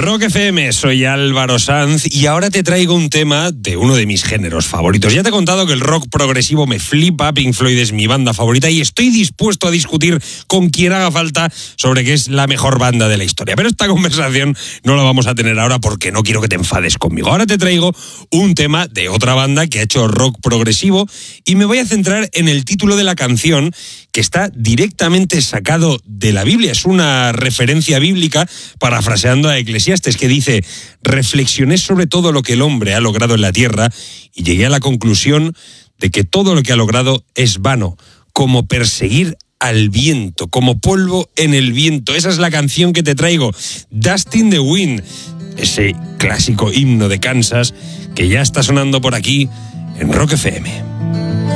Rock FM, soy Álvaro Sanz y ahora te traigo un tema de uno de mis géneros favoritos. Ya te he contado que el rock progresivo me flipa, Pink Floyd es mi banda favorita y estoy dispuesto a discutir con quien haga falta sobre qué es la mejor banda de la historia. Pero esta conversación no la vamos a tener ahora porque no quiero que te enfades conmigo. Ahora te traigo un tema de otra banda que ha hecho rock progresivo y me voy a centrar en el título de la canción, que está directamente sacado de la Biblia. Es una referencia bíblica parafraseando a Eclesiastes, que dice: reflexioné sobre todo lo que el hombre ha logrado en la tierra y llegué a la conclusión de que todo lo que ha logrado es vano, como perseguir al viento, como polvo en el viento. Esa es la canción que te traigo, Dust in the Wind, ese clásico himno de Kansas que ya está sonando por aquí en Rock FM.